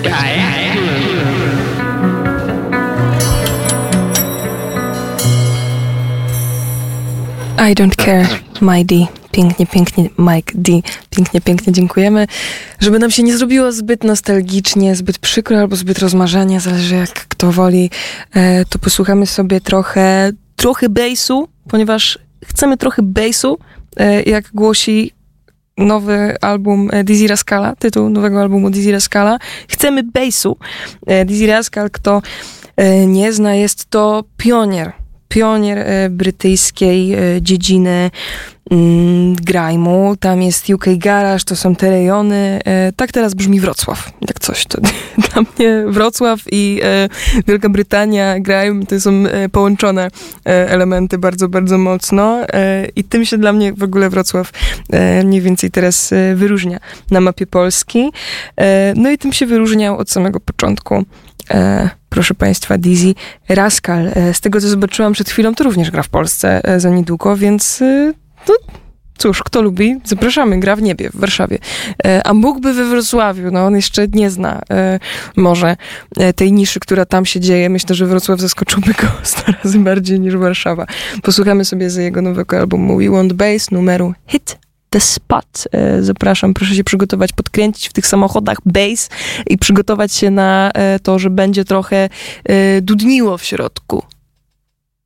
I don't care, my D. Pięknie, pięknie, Mike D. Pięknie, pięknie dziękujemy. Żeby nam się nie zrobiło zbyt nostalgicznie, zbyt przykro albo zbyt rozmarzanie, zależy jak kto woli, to posłuchamy sobie trochę bassu, ponieważ chcemy trochę bassu, jak głosi nowy album Dizzy Rascala, tytuł nowego albumu Dizzy Rascala. Chcemy bassu. Dizzy Rascal, kto nie zna, jest to pionier brytyjskiej dziedziny grime'u. Tam jest UK Garage, to są te rejony. Tak teraz brzmi Wrocław. Jak coś, to dla mnie Wrocław i Wielka Brytania, grime, to są połączone elementy bardzo, bardzo mocno. I tym się dla mnie w ogóle Wrocław mniej więcej teraz wyróżnia na mapie Polski. No i tym się wyróżniał od samego początku. Proszę Państwa, Dizzy Rascal. Z tego, co zobaczyłam przed chwilą, to również gra w Polsce za niedługo, więc no cóż, kto lubi, zapraszamy, gra w niebie w Warszawie. A mógłby we Wrocławiu, no on jeszcze nie zna może tej niszy, która tam się dzieje. Myślę, że Wrocław zaskoczyłby go 100 razy bardziej niż Warszawa. Posłuchamy sobie z jego nowego albumu We Want Bass, numeru Hit the Spot. Zapraszam, proszę się przygotować, podkręcić w tych samochodach bass i przygotować się na to, że będzie trochę dudniło w środku.